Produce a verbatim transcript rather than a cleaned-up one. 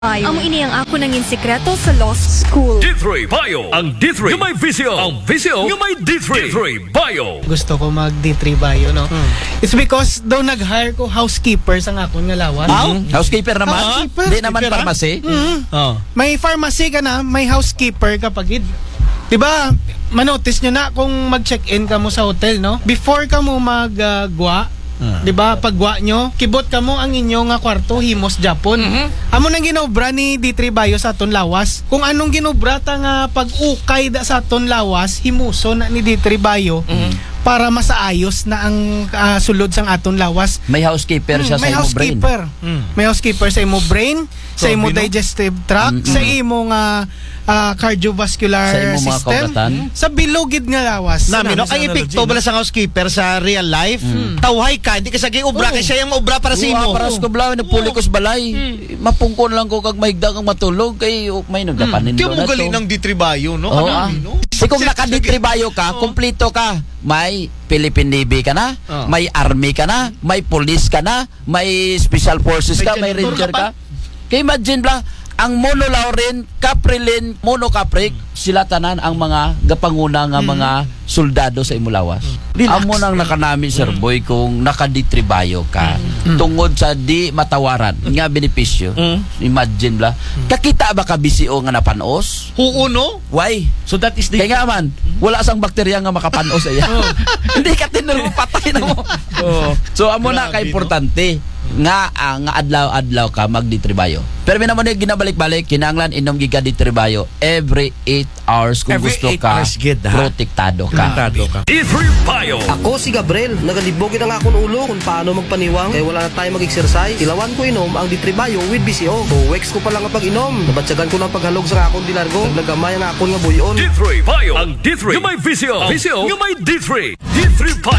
Bio. Amo ini ang ako nangin sekreto sa law school. D three Bio. Ang D three nga may visyo. Ang visyo nga may D three. D three Bio. Gusto ko mag D three Bio, no? Hmm. It's because daw nag-hire ko housekeepers ang akon nga lawas. Wow? Mm-hmm. Housekeeper naman? Housekeeper. Hindi naman pharmacy? Mm-hmm. Oh. May pharmacy ka na, may housekeeper ka pagid. Diba, manotice nyo na kung mag-check-in ka mo sa hotel, no? Before ka mo mag-gwa, uh, Uh. 'di ba? Pagwa nyo, kibot ka mo ang inyo nga kwarto himos Japon. Mm-hmm. Amo nang ginobra ni D three Bio sa aton lawas. Kung anong ginobra ta nga pag-ukay da sa aton lawas, himuso na ni D three Bio. Mm-hmm. Para masaayos na ang uh, sulod sang aton lawas. May housekeeper siya hmm, sa imo brain. Hmm. May housekeeper sa imo brain, so, sa imo digestive tract, mm-hmm. sa imo nga uh, cardiovascular sa imo system, mga sa bilogid nga lawas. Nami no, ang epekto bala sa housekeeper sa real life, mm. tawhay ka, hindi ka sa giobra, oh. Kaya siya yung maobra para sa imo. Para sa kublaw ni pulikos balay. Mm. Mapungkon lang ko kag mahigda kang matulog kay may nagdapanin do na to. Kaya mo galing ng D three Bio, no? Oh, ah. no? Si kung naka D three Bio ka, oh. Kompleto ka. May Philippine Navy ka na, oh. May Army ka na, may Police ka na, may Special Forces ka, may Ranger ka. Kaya imagine bla, ang monolaurin, kaprilin, monokaprik, sila tanan ang mga gapanguna nga mga soldado sa imulawas. Mm. Amo nang nakanami, Sir Boy, kung naka-D three Bio ka, mm. tungod sa di matawaran nga benepisyo. Mm. Imagine bla, kakita ba ka B C O nga napanos? Oo, no? Why? So that is the... Kaya nga man, wala sang bakterya nga makapanos iya. Hindi ka tinuro patay na mo. Oh. So amo na ka importante nga uh, nga adlaw-adlaw ka mag D three Bio. Pero naman na ginabalik-balik, kinanglan inom giga D three Bio every eight hours kung every gusto ka good, protektado ka. ka. D three Bio. Ako si Gabriel, nagalibogin ang akong ulo kung paano magpaniwang, eh wala na tayo mag-exercise. Ilawan ko inom ang D three Bio with B C O. So, weeks ko pa lang ang pag-inom. Nabatsagan ko ng paghalog sa akong dilargo. Naglagamay ang akong nga buyon. D three Bio. Ang D three nga may visyo. Visyo nga may D three. D three Bio.